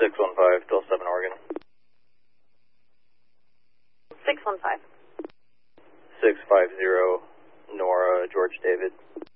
615, Bill 7, Oregon. 615. 650, Nora, George David.